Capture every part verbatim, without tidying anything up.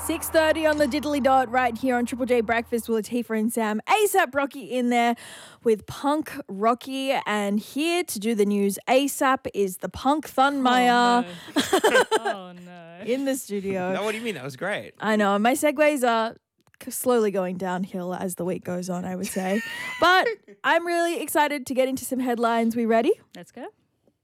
six thirty on the diddly dot right here on Triple J Breakfast with Latifah and Sam. ASAP Rocky in there with Punk Rocky, and here to do the news ASAP is the Punk Thunmeyer Oh, no. oh, no. in the studio. No, what do you mean? That was great. I know, my segues are slowly going downhill as the week goes on, I would say. But I'm really excited to get into some headlines. We ready? Let's go.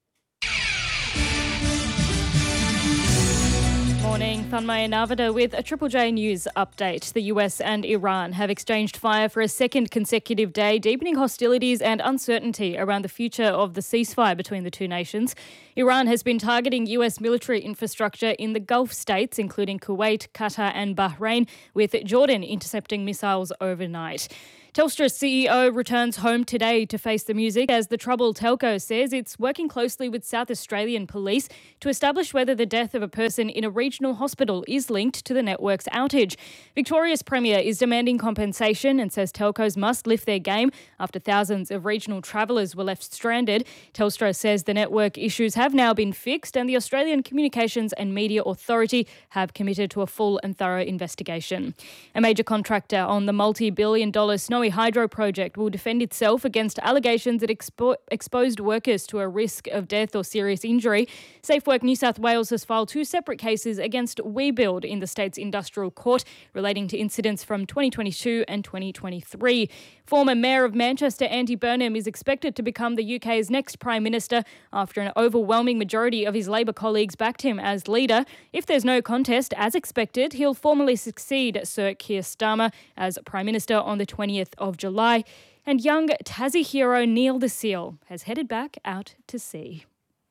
Morning, Thunmeyer Narvada with a Triple J News update. The U S and Iran have exchanged fire for a second consecutive day, deepening hostilities and uncertainty around the future of the ceasefire between the two nations. Iran has been targeting U S military infrastructure in the Gulf states, including Kuwait, Qatar and Bahrain, with Jordan intercepting missiles overnight. Telstra's C E O returns home today to face the music as the troubled telco says it's working closely with South Australian police to establish whether the death of a person in a regional hospital is linked to the network's outage. Victoria's Premier is demanding compensation and says telcos must lift their game after thousands of regional travellers were left stranded. Telstra says the network issues have now been fixed and the Australian Communications and Media Authority have committed to a full and thorough investigation. A major contractor on the multi-billion dollar Snowy Hydro project will defend itself against allegations it expo- exposed workers to a risk of death or serious injury. SafeWork New South Wales has filed two separate cases against WeBuild in the state's industrial court relating to incidents from twenty twenty-two and twenty twenty-three. Former Mayor of Manchester, Andy Burnham, is expected to become the U K's next Prime Minister after an overwhelming majority of his Labor colleagues backed him as leader. If there's no contest, as expected, he'll formally succeed Sir Keir Starmer as Prime Minister on the twentieth of July. And young Tassie hero Neil the Seal has headed back out to sea.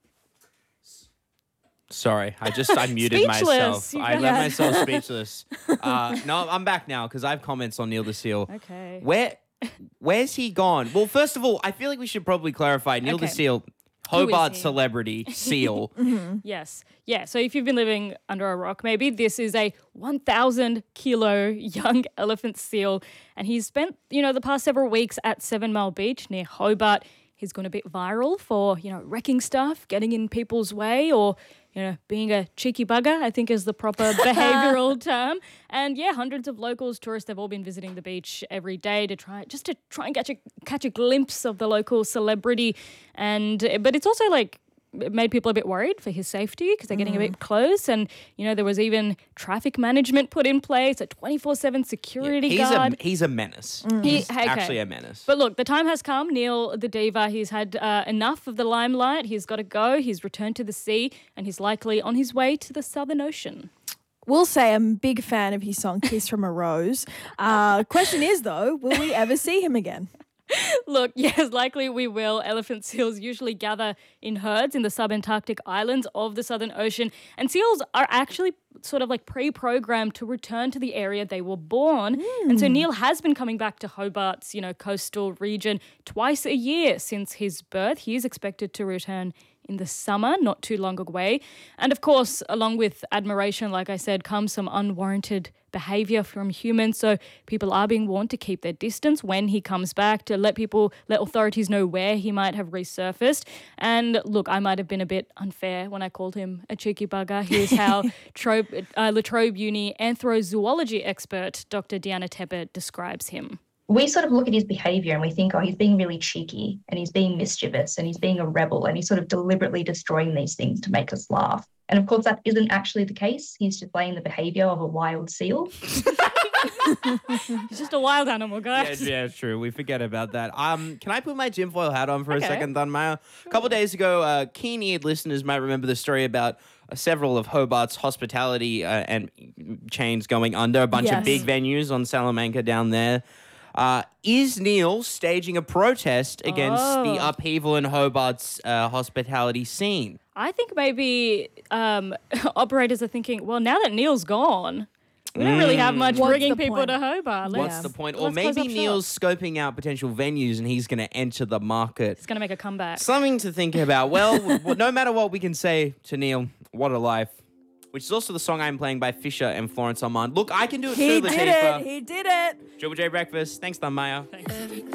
Sorry, I just I muted Speechless. myself. You I got- left myself speechless. Uh, no, I'm back now because I have comments on Neil the Seal. Okay. Where, where's he gone? Well, first of all, I feel like we should probably clarify Neil the Okay. Seal, Hobart he? celebrity seal. Yes. Yeah. So if you've been living under a rock, maybe this is a one thousand kilo young elephant seal. And he's spent, you know, the past several weeks at Seven Mile Beach near Hobart. He's gone a bit viral for, you know, wrecking stuff, getting in people's way, or, you know, being a cheeky bugger, I think is the proper behavioural term. And yeah, hundreds of locals, tourists, they've all been visiting the beach every day to try, just to try and catch a, catch a glimpse of the local celebrity. And, but it's also like, it made people a bit worried for his safety because they're getting a bit close. And, you know, there was even traffic management put in place, a twenty-four seven security he's guard. a he's a menace. He- He's okay. actually a menace. But look, the time has come. Neil the Diva, he's had uh, enough of the limelight. He's got to go. He's returned to the sea and he's likely on his way to the Southern Ocean. Will say I'm a big fan of his song Kiss from a Rose. Uh, question is, though, will we ever see him again? Look, yes, likely we will. Elephant seals usually gather in herds in the subantarctic islands of the Southern Ocean, and seals are actually sort of like pre-programmed to return to the area they were born. And so Neil has been coming back to Hobart's, you know, coastal region twice a year since his birth. He is expected to return in the summer, not too long away. And of course, along with admiration, like I said, comes some unwarranted behaviour from humans. So people are being warned to keep their distance when he comes back, to let people, let authorities know where he might have resurfaced. And look, I might have been a bit unfair when I called him a cheeky bugger. Here's how Trobe, uh, La Trobe Uni anthrozoology expert Doctor Deanna Tepper describes him. We sort of look at his behaviour and we think, oh, he's being really cheeky and he's being mischievous and he's being a rebel and he's sort of deliberately destroying these things to make us laugh. And of course, that isn't actually the case. He's displaying the behaviour of a wild seal. He's just a wild animal, Yeah, guys. yeah, it's true. We forget about that. Um, can I put my tinfoil hat on for Okay. a second, Thunmeyer? A couple of days ago, uh, keen-eared listeners might remember the story about uh, several of Hobart's hospitality uh, and chains going under, a bunch Yes. of big venues on Salamanca down there. Uh, is Neil staging a protest against the Oh. upheaval in Hobart's uh, hospitality scene? I think maybe um, operators are thinking, well, now that Neil's gone, we don't really have much What's bringing the people point? to Hobart. Let's, What's the point? Or let's close maybe up Neil's shop. scoping out potential venues and he's going to enter the market. He's going to make a comeback. Something to think about. Well, w- no matter what we can say to Neil, what a life. Which is also the song I'm playing by Fisher and Florence Armand. Look, I can do it He too, did Latifah. it. He did it. Triple J Breakfast. Thanks, Thunmeyer. Thanks.